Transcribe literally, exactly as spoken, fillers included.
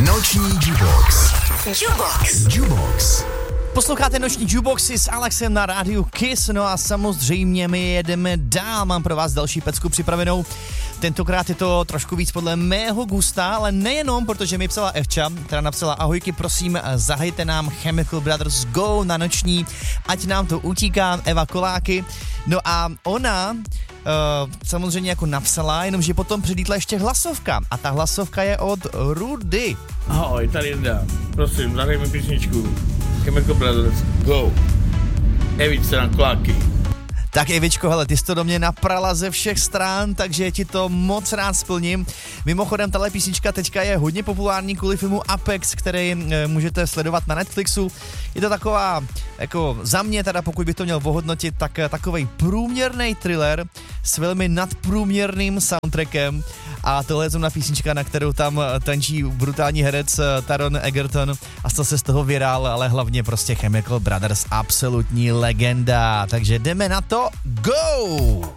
Noční Jukebox. Jukebox. Jukebox. Posloucháte Noční Jukeboxy s Alexem na rádiu Kiss, no a samozřejmě my jedeme dál, mám pro vás další pecku připravenou. Tentokrát je to trošku víc podle mého gusta, ale nejenom, protože mi psala Evča, která napsala: ahojky, prosím, zahajte nám Chemical Brothers Go na noční, ať nám to utíká, Eva Koláky. No a ona uh, samozřejmě jako napsala, jenomže potom přilítla ještě hlasovka a ta hlasovka je od Rudy. Ahoj, tady Jenda, prosím, zahraj mi písničku Chemical Brothers Go. Evičce na Koláky. Tak Evičko, hele, ty jsi to do mě naprala ze všech stran, takže ti to moc rád splním. Mimochodem, tahle písnička teďka je hodně populární kvůli filmu Apex, který e, můžete sledovat na Netflixu. Je to taková, jako za mě teda, pokud bych to měl ohodnotit, tak takovej průměrný thriller s velmi nadprůměrným soundtrackem. A tohle je zrovna písnička, na kterou tam tančí brutální herec Taron Egerton a stal se z toho virál, ale hlavně prostě Chemical Brothers, absolutní legenda. Takže jdeme na to, go!